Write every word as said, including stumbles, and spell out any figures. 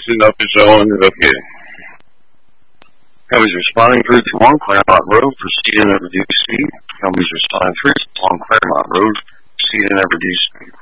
lifting up his own again. Companies responding three to one Claremont Road, proceeding at reduced speed. Companies responding three to one Claremont Road, proceeding at reduced speed.